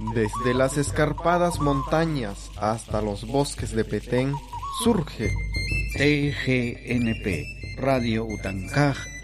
Desde las escarpadas montañas hasta los bosques de Petén, surge TGNP, Radio Utancaj